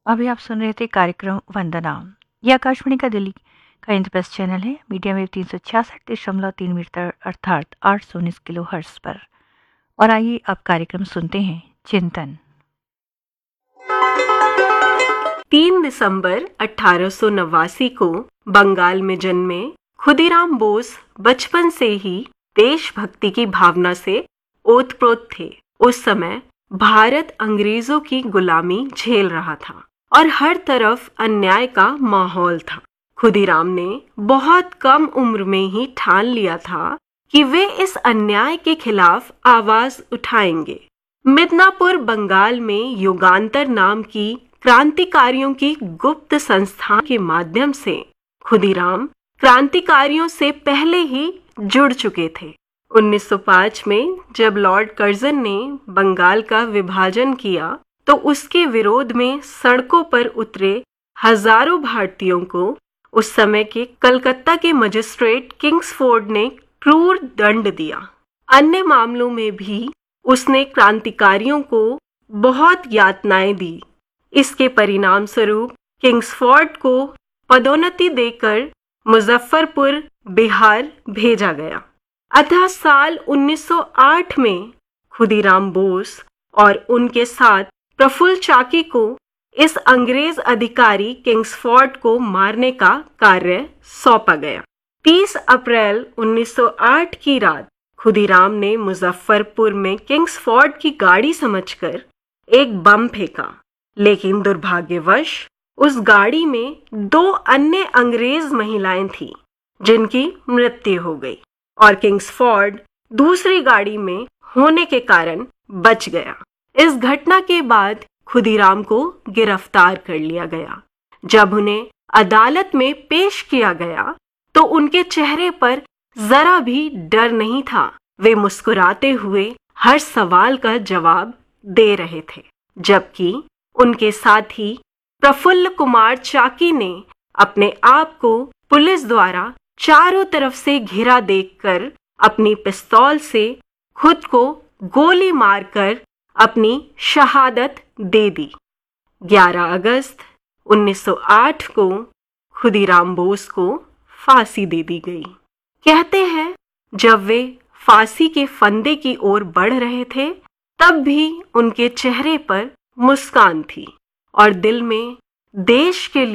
अभी आप सुन रहे थे कार्यक्रम वंदना। यह आकाशवाणी का दिल्ली का इंद्रप्रस्थ चैनल है, मीडियम वेव 366.3 मीटर अर्थात 819 किलो हर्ट्ज पर। और आइए अब कार्यक्रम सुनते हैं चिंतन। 3 दिसंबर 1889 को बंगाल में जन्मे खुदीराम बोस बचपन से ही देशभक्ति की भावना से ओतप्रोत थे। उस समय भारत अंग्रेजों की गुलामी झेल रहा था और हर तरफ अन्याय का माहौल था। खुदीराम ने बहुत कम उम्र में ही ठान लिया था कि वे इस अन्याय के खिलाफ आवाज उठाएंगे। मिदनापुर बंगाल में युगांतर नाम की क्रांतिकारियों की गुप्त संस्था के माध्यम से खुदीराम क्रांतिकारियों से पहले ही जुड़ चुके थे। 1905 में जब लॉर्ड कर्जन ने बंगाल का विभाजन किया तो उसके विरोध में सड़कों पर उतरे हजारों भारतीयों को उस समय के कलकत्ता के मजिस्ट्रेट किंग्सफोर्ड ने क्रूर दंड दिया। अन्य मामलों में भी उसने क्रांतिकारियों को बहुत यातनाएं दी। इसके परिणाम स्वरूप किंग्सफोर्ड को पदोन्नति देकर मुजफ्फरपुर, बिहार भेजा गया। अतः साल 1908 में खुदीराम बोस और उनके साथ प्रफुल्ल चाकी को इस अंग्रेज अधिकारी किंग्सफोर्ड को मारने का कार्य सौंपा गया। 30 अप्रैल 1908 की रात खुदीराम ने मुजफ्फरपुर में किंग्सफोर्ड की गाड़ी समझकर एक बम फेंका, लेकिन दुर्भाग्यवश उस गाड़ी में 2 अन्य अंग्रेज महिलाएं थीं, जिनकी मृत्यु हो गई और किंग्सफोर्ड दूसरी गाड़ी में होने के कारण बच गया। इस घटना के बाद खुदीराम को गिरफ्तार कर लिया गया। जब उन्हें अदालत में पेश किया गया तो उनके चेहरे पर जरा भी डर नहीं था। वे मुस्कुराते हुए हर सवाल का जवाब दे रहे थे, जबकि उनके साथी प्रफुल्ल कुमार चाकी ने अपने आप को पुलिस द्वारा चारों तरफ से घिरा देखकर अपनी पिस्तौल से खुद को गोली मारकर अपनी शहादत दे दी। 11 अगस्त 1908 को खुदीराम बोस को फांसी दे दी गई। कहते हैं जब वे फांसी के फंदे की ओर बढ़ रहे थे तब भी उनके चेहरे पर मुस्कान थी और दिल में देश के